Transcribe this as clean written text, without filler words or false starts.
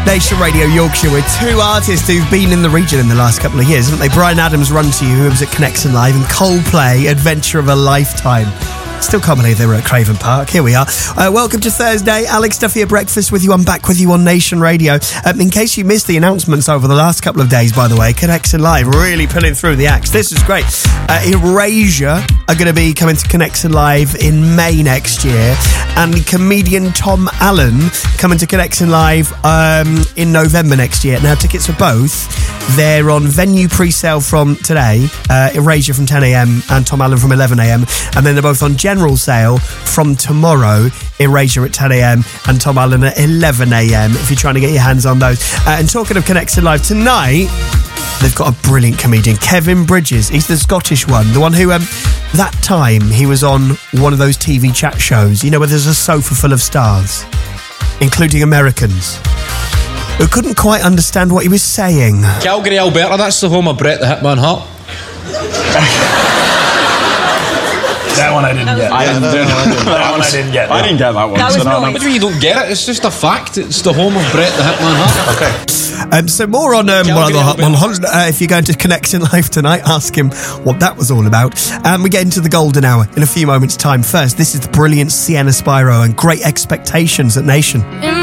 Nation Radio Yorkshire with two artists who've been in the region in the last couple of years, haven't they? Brian Adams, Run To You, who was at Connection Live, and Coldplay, Adventure of a Lifetime. Still can't believe they were at Craven Park. Here we are. Welcome to Thursday. Alex Duffy at breakfast with you. I'm back with you on Nation Radio. In case you missed the announcements over the last couple of days, by the way, Connection Live really pulling through the acts. This is great. Erasure are going to be coming to Connection Live in May next year, and comedian Tom Allen coming to Connection Live in November next year. Now, tickets for both, they're on venue pre-sale from today, Erasure from 10 a.m. and Tom Allen from 11 a.m. and then they're both on general sale from tomorrow, Erasure at 10 a.m. and Tom Allen at 11 a.m. if you're trying to get your hands on those. And talking of Connection Live, tonight they've got a brilliant comedian, Kevin Bridges. He's the Scottish one, the one who that time he was on one of those TV chat shows, you know, where there's a sofa full of stars, including Americans, who couldn't quite understand what he was saying. Calgary, Alberta, that's the home of Bret the Hitman Hart. That one I didn't get. I didn't get that one. What do you mean you don't get it? It's just a fact. It's the home of Bret the Hitman Hart. Okay. So more on if you're going to Connection Live tonight, ask him what that was all about. We get into the golden hour in a few moments' time. First, this is the brilliant Sienna Spyro and Great Expectations at Nation.